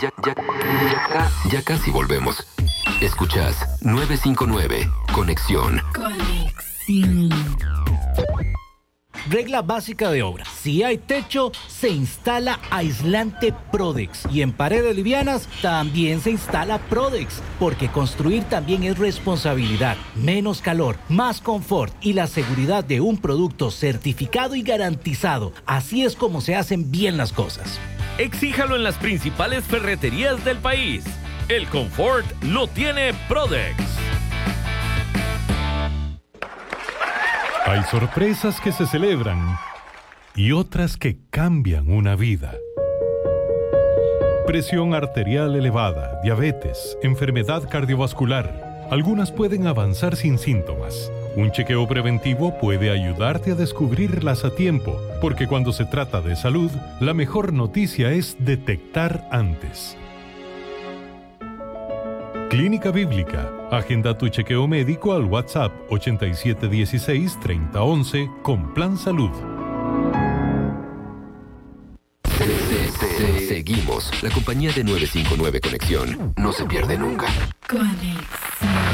Ya casi volvemos. Escuchas 959 Conexión. Regla básica de obra. Si hay techo, se instala aislante Prodex. Y en paredes livianas, también se instala Prodex. Porque construir también es responsabilidad. Menos calor, más confort y la seguridad de un producto certificado y garantizado. Así es como se hacen bien las cosas. Exíjalo en las principales ferreterías del país. El confort lo tiene Prodex. Hay sorpresas que se celebran y otras que cambian una vida. Presión arterial elevada, diabetes, enfermedad cardiovascular. Algunas pueden avanzar sin síntomas. Un chequeo preventivo puede ayudarte a descubrirlas a tiempo, porque cuando se trata de salud, la mejor noticia es detectar antes. Clínica Bíblica. Agenda tu chequeo médico al WhatsApp 8716-3011 con Plan Salud. Seguimos. La compañía de 959 Conexión no se pierde nunca. Conexión.